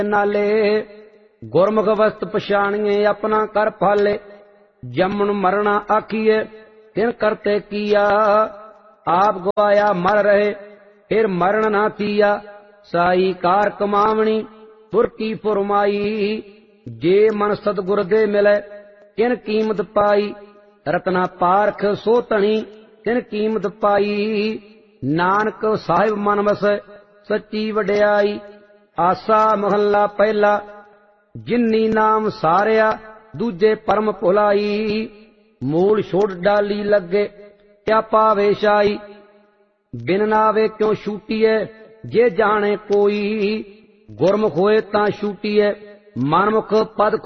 नाले। गुरमुख वस्त पछाणिए अपना कर फाले। जमन मरना आखिए तिन करते किया। आप गवाया मर रहे फिर मरण ना थिया। साई कार कमावनी पुर की फुरमाई। जे मन सतगुर दे मिले तिन कीमत पाई। रत्ना पारख सो धनी तिन कीमत पाई। नानक साहिब मन वसै सच्ची वड्याई। आसा महला पहला जिन्नी नाम सारिया दूजे परम भुलाई। मूल छोड़ डाली लगे क्या पावे शाई। बिन नावे क्यों छूटीए जे जाने कोई। गुरमुख होए तां छूटीए मनमुख पद